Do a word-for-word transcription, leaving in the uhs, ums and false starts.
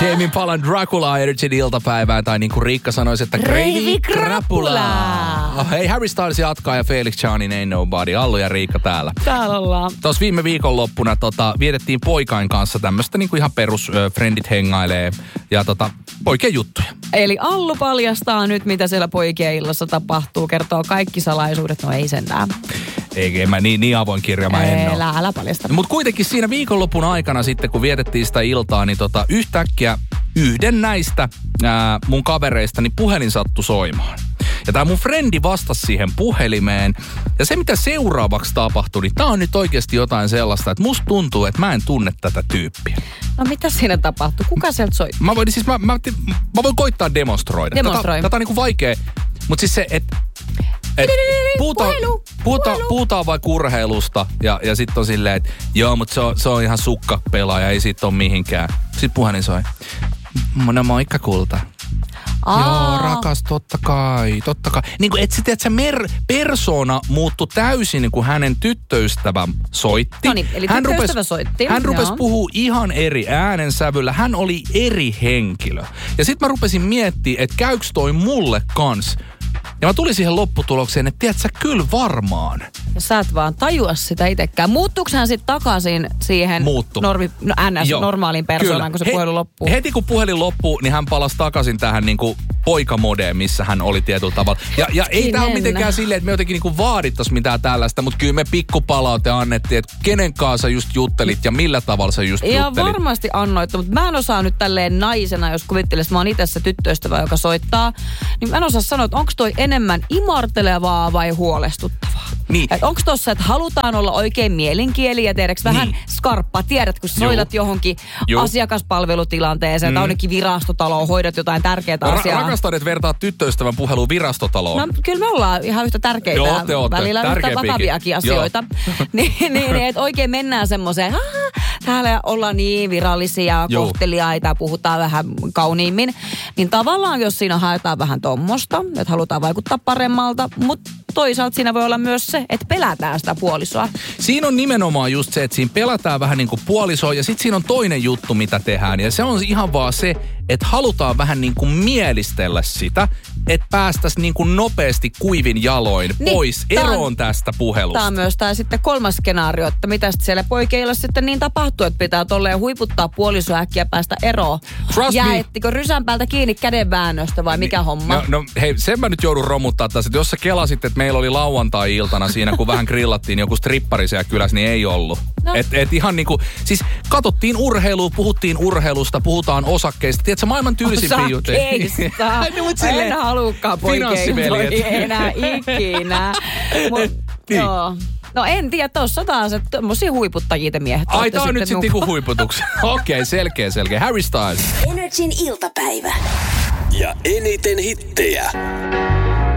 Jamie Palan Dracula Energyn iltapäivään, tai niin kuin Riikka sanoisi, että Gravy Krapula. Hei, Harry Styles jatkaa ja Felix Janin Ain't Nobody. Allu ja Riikka täällä. Täällä ollaan. Tuossa viime viikonloppuna tota, vietettiin poikain kanssa tämmöistä niin kuin ihan perus ö, frendit hengailee ja tota, poikien juttuja. Eli Allu paljastaa nyt, mitä siellä poikien illassa tapahtuu. Kertoo kaikki salaisuudet. No ei sentään. Ei, mä niin, niin avoin kirja mä en ole. Älä, älä paljasta. Mutta kuitenkin siinä viikonlopun aikana sitten, kun vietettiin sitä iltaa, niin tota, yhtäkkiä yhden näistä ää, mun kavereista niin puhelin sattui soimaan. Ja tää mun frendi vastasi siihen puhelimeen. Ja se, mitä seuraavaksi tapahtui, niin tää on nyt oikeasti jotain sellaista, että musta tuntuu, että mä en tunne tätä tyyppiä. No mitä siinä tapahtui? Kuka sieltä soi? Mä voin, siis mä, mä, mä voin koittaa demonstroida. Demonstroi. Tätä, tätä on niinku vaikea. Mutta siis se, että et, puhutaan, puhutaan, puhutaan vaikka urheilusta ja, ja sitten on silleen, että joo, mutta se on, se on ihan sukka pelaaja, ei siitä ole mihinkään. Sitten puhelin soi. No moikka kulta. Aa. Joo, rakas, totta kai, totta kai. Niin kuin, et sä tiedät, se mer- persona muuttui täysin, kun hänen tyttöystävä soitti. No niin, eli hän tyttöystävä rupes, soitti. Hän rupesi puhua ihan eri äänensävyllä. Hän oli eri henkilö. Ja sit mä rupesin miettimään, että käyks toi mulle kans. Ja mä tulin siihen lopputulokseen, että tiedät sä, kyllä varmaan. Ja sä et vaan tajua sitä itsekään. Muuttuuko hän sitten takaisin siihen normi, no, N S-normaaliin persoonaan, kun se He, puhelu loppuu? Heti kun puhelin loppuu, niin hän palasi takaisin tähän niin kuin poikamodeen, missä hän oli tietyllä tavalla. Ja, ja ei tää ole mitenkään silleen, että me jotenkin niin kuin vaadittaisi mitään tällaista, mutta kyllä me pikkupalaute annettiin, että kenen kanssa just juttelit ja millä tavalla sä just ja juttelit. Ja varmasti annoitte, mutta mä en osaa nyt tälleen naisena, jos kuvittelis, että mä oon itse se tyttöystävä, joka soittaa, niin mä en osaa sanoa, että onko toi enemmän imartelevaa vai huolestuttavaa. Niin. Onko tossa, että halutaan olla oikein mielenkieli ja tiedäks vähän niin. skarppa, tiedät, kun soitat Juh. johonkin Juh. asiakaspalvelutilanteeseen mm. tai jonnekin virastotaloon, hoidat jotain tärkeää Ra- asiaa. Rakastan, että vertaat tyttöystävän puheluun virastotaloon. No kyllä me ollaan ihan yhtä tärkeitä, Joo, te ootte. välillä yhtä vakaviakin asioita. niin, niin, että oikein mennään semmoiseen, täällä ollaan niin virallisia, Juh. kohteliaita, puhutaan vähän kauniimmin. Niin tavallaan, jos siinä haetaan vähän tommosta, että halutaan vaikuttaa paremmalta, mutta toisaalta siinä voi olla myös se, että pelätään sitä puolisoa. Siinä on nimenomaan just se, että siinä pelätään vähän niin kuin puolisoa ja sitten siinä on toinen juttu, mitä tehdään. Ja se on ihan vaan se, että halutaan vähän niin kuin mielistellä sitä, että päästäisiin niin kuin nopeasti kuivin jaloin niin, pois eroon on, tästä puhelusta. Tämä on myös tämä sitten kolmas skenaario, että mitä siellä poikeilla sitten niin tapahtuu, että pitää tolleen huiputtaa puolisoa äkkiä päästä eroon. Jäättikö rysän päältä kiinni kädenväännöstä vai mikä niin, homma? No, no hei, sen mä nyt joudun romuttaa tässä, että jos sä kelasit, että meillä oli lauantai-iltana siinä, kun vähän grillattiin joku strippari siellä kylässä, niin ei ollut. No. Et, et ihan niinku, siis katsottiin urheilua, puhuttiin urheilusta, puhutaan osakkeista. Tiedätkö, maailman tyylisimpiä juttuja. Osakkeista. En halukaan poikeen toi enää ikinä. Mut, niin. Joo. No en tiedä, tossa taas, että tommosia huiputtajia te miehet. Ai, tää on nyt sitten niinku huiputuksia. Okei, okay, selkeä, selkeä. Harry Styles. Energin iltapäivä. Ja eniten hittejä.